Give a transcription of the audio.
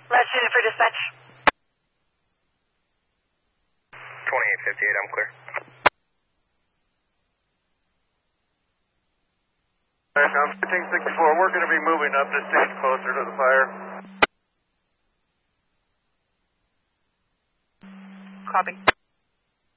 Last unit for dispatch. 2858, I'm clear. I'm 1564. We're going to be moving up the stage closer to the fire. Copy.